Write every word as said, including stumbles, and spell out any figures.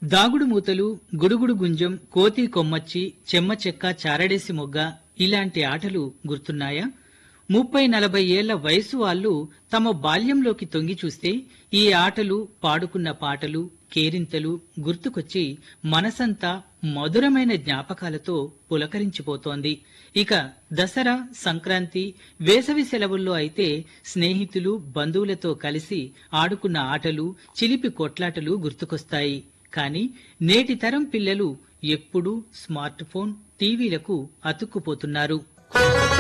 దాగుడు మూతలు, గుడుగుడు గుంజం, కోతి కొమ్మచ్చి, చెమ్మ చెక్క, చారడేసి మొగ్గ ఇలాంటి ఆటలు గుర్తున్నాయా? ముప్పై నలభై ఏళ్ల వయసు వాళ్లు తమ బాల్యంలోకి తొంగి చూస్తే ఈ ఆటలు, పాడుకున్న పాటలు, కేరింతలు గుర్తుకొచ్చి మనసంతా మధురమైన జ్ఞాపకాలతో పులకరించిపోతోంది. ఇక దసరా, సంక్రాంతి, వేసవి సెలవుల్లో అయితే స్నేహితులు, బంధువులతో కలిసి ఆడుకున్న ఆటలు, చిలిపి కొట్లాటలు గుర్తుకొస్తాయి. కానీ నేటి తరం పిల్లలు ఎప్పుడూ స్మార్ట్ ఫోన్, టీవీలకు అతుక్కుపోతున్నారు.